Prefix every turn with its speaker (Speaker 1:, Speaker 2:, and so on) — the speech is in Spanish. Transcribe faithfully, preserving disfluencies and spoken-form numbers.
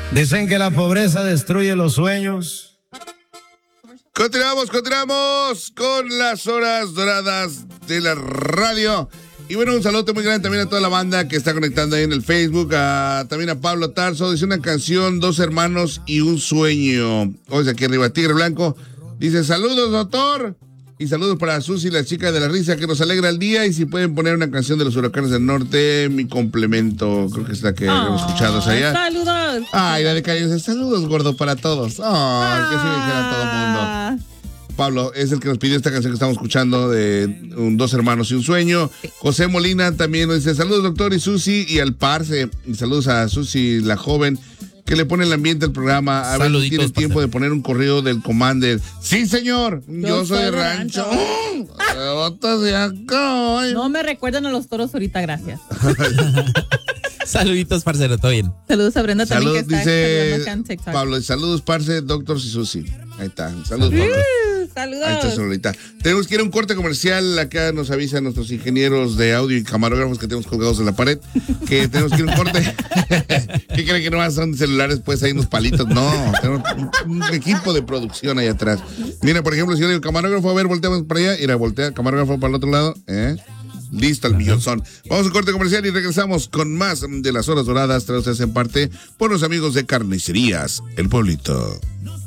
Speaker 1: Dicen que la pobreza destruye los sueños.
Speaker 2: Continuamos, continuamos con las horas doradas de la radio. Y bueno, un saludo muy grande también a toda la banda que está conectando ahí en el Facebook, a, también a Pablo Tarso. Dice una canción, Dos hermanos y un sueño. Hoy aquí arriba, Tigre Blanco. Dice, saludos, doctor. Y saludos para Susi, la chica de la risa, que nos alegra el día. Y si pueden poner una canción de los Huracanes del Norte, mi complemento. Creo que es la que oh, hemos escuchado allá.
Speaker 3: Saludos.
Speaker 2: Ay, la de Cariño. Saludos, gordo, para todos. Ay, oh, que se me dijera todo el mundo. Pablo es el que nos pidió esta canción que estamos escuchando de un, Dos hermanos y un sueño. José Molina también nos dice, saludos, doctor y Susi y al Parce. Y saludos a Susi, la joven, que le pone el ambiente al programa. A ver si tiene tiempo parce. de poner un correo del Commander. Sí, señor, yo, yo soy de rancho. rancho. de acá.
Speaker 3: No me recuerdan a los toros ahorita, gracias.
Speaker 4: Saluditos, parcero, todo bien.
Speaker 3: Saludos a Brenda
Speaker 2: Salud,
Speaker 3: también que
Speaker 2: dice
Speaker 3: está en TikTok.
Speaker 2: Pablo, saludos, parce, doctor y Susi. Ahí está, saludos, Pablo.
Speaker 3: Uh, saludos.
Speaker 2: Ahí está, Solita. Tenemos que ir a un corte comercial. Acá nos avisan nuestros ingenieros de audio y camarógrafos que tenemos colgados en la pared que tenemos que ir a un corte. ¿Qué creen que no son celulares? Pues hay unos palitos. No, tenemos un, un equipo de producción ahí atrás. Mira, por ejemplo, si yo digo camarógrafo, a ver, volteamos para allá. Mira, voltea, camarógrafo para el otro lado. ¿Eh? Listo el millonzón. Vamos a un corte comercial y regresamos con más de las horas doradas. Traducidas en parte por los amigos de Carnicerías El Pueblito.